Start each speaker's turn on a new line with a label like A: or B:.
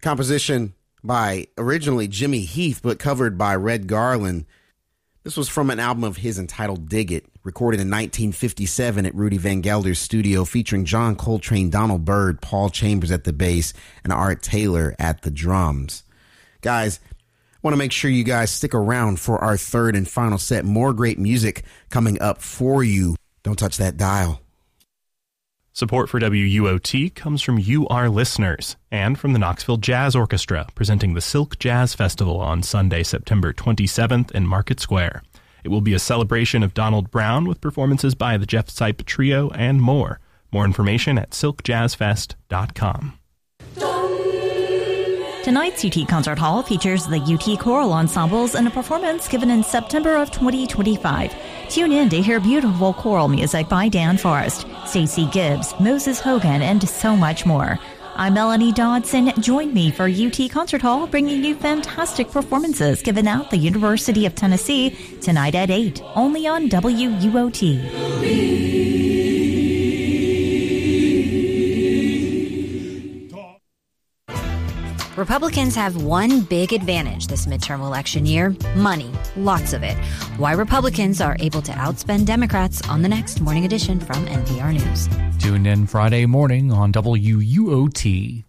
A: Composition by originally Jimmy Heath, but covered by Red Garland. This was from an album of his entitled Dig It, recorded in 1957 at Rudy Van Gelder's studio, featuring John Coltrane, Donald Byrd, Paul Chambers at the bass, and Art Taylor at the drums. Guys, I want to make sure you guys stick around for our third and final set. More great music coming up for you. Don't touch that dial.
B: Support for WUOT comes from you, our listeners, and from the Knoxville Jazz Orchestra, presenting the Silk Jazz Festival on Sunday, September 27th in Market Square. It will be a celebration of Donald Brown with performances by the Jeff Sipe Trio and more. More information at silkjazzfest.com.
C: Tonight's UT Concert Hall features the UT Choral Ensembles in a performance given in September of 2025. Tune in to hear beautiful choral music by Dan Forrest, Stacey Gibbs, Moses Hogan, and so much more. I'm Melanie Dodson. Join me for UT Concert Hall, bringing you fantastic performances given at the University of Tennessee tonight at 8, only on WUOT.
D: Republicans have one big advantage this midterm election year: money, lots of it. Why Republicans are able to outspend Democrats on the next Morning Edition from NPR News.
E: Tune in Friday morning on WUOT.